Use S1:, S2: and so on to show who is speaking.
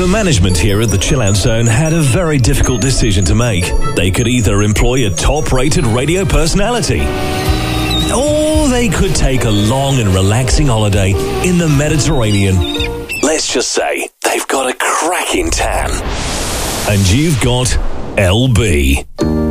S1: The management here at the Chill Out Zone had a very difficult decision to make. They could either employ a top-rated radio personality, or they could take a long and relaxing holiday in the Mediterranean. Let's just say they've got a cracking tan. And you've got LB.